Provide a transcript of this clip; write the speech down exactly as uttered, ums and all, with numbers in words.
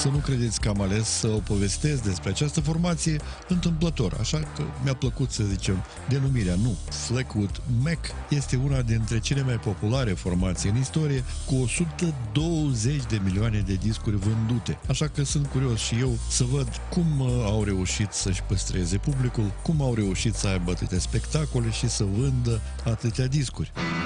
Să nu credeți că am ales să o povestesc despre această formație întâmplător, așa că mi-a plăcut să zicem denumirea, nu. Fleetwood Mac este una dintre cele mai populare formații în istorie, cu o sută douăzeci de milioane de discuri vândute. Așa că sunt curios și eu să văd cum au reușit să-și păstreze publicul, cum au reușit să aibă atâtea spectacole și să vândă atâtea discuri.